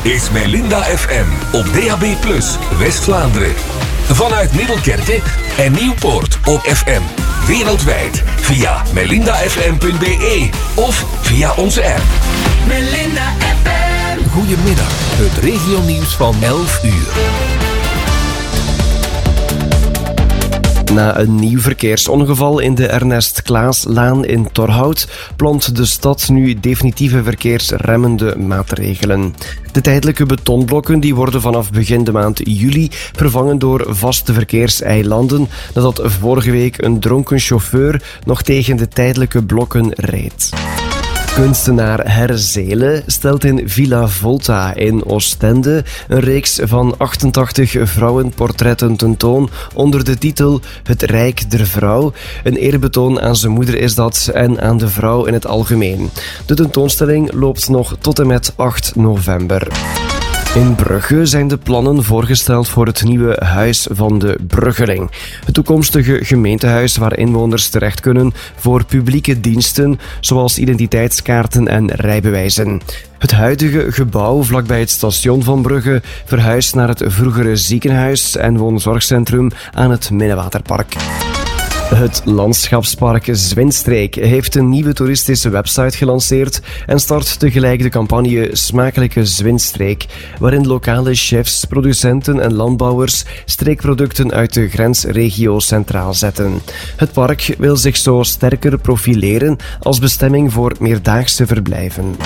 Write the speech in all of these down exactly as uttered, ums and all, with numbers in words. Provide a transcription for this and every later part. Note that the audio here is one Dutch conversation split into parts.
is Melinda F M op D A B plus, West-Vlaanderen. Vanuit Middelkerke en Nieuwpoort op F M. Wereldwijd via melinda f m punt b e of via onze app. Melinda F M. Goedemiddag, het regionieuws van elf uur. Na een nieuw verkeersongeval in de Ernest Klaaslaan in Torhout plant de stad nu definitieve verkeersremmende maatregelen. De tijdelijke betonblokken die worden vanaf begin de maand juli vervangen door vaste verkeerseilanden nadat vorige week een dronken chauffeur nog tegen de tijdelijke blokken reed. Kunstenaar Herzele stelt in Villa Volta in Oostende een reeks van achtentachtig vrouwenportretten tentoon onder de titel Het Rijk der Vrouw. Een eerbetoon aan zijn moeder is dat en aan de vrouw in het algemeen. De tentoonstelling loopt nog tot en met acht november. In Brugge zijn de plannen voorgesteld voor het nieuwe Huis van de Bruggeling. Het toekomstige gemeentehuis waar inwoners terecht kunnen voor publieke diensten zoals identiteitskaarten en rijbewijzen. Het huidige gebouw vlakbij het station van Brugge verhuist naar het vroegere ziekenhuis en woonzorgcentrum aan het Minnewaterpark. Het landschapspark Zwinstreek heeft een nieuwe toeristische website gelanceerd en start tegelijk de campagne Smakelijke Zwinstreek, waarin lokale chefs, producenten en landbouwers streekproducten uit de grensregio centraal zetten. Het park wil zich zo sterker profileren als bestemming voor meerdaagse verblijven.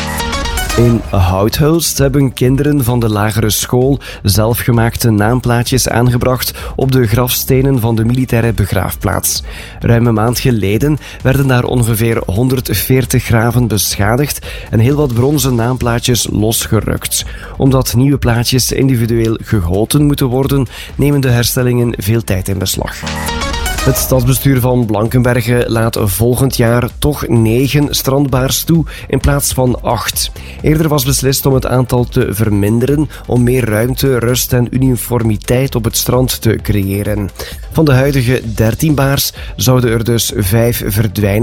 In Houthulst hebben kinderen van de lagere school zelfgemaakte naamplaatjes aangebracht op de grafstenen van de militaire begraafplaats. Ruim een maand geleden werden daar ongeveer honderdveertig graven beschadigd en heel wat bronzen naamplaatjes losgerukt. Omdat nieuwe plaatjes individueel gegoten moeten worden, nemen de herstellingen veel tijd in beslag. Het stadsbestuur van Blankenberge laat volgend jaar toch negen strandbaars toe in plaats van acht. Eerder was beslist om het aantal te verminderen om meer ruimte, rust en uniformiteit op het strand te creëren. Van de huidige dertien baars zouden er dus vijf verdwijnen.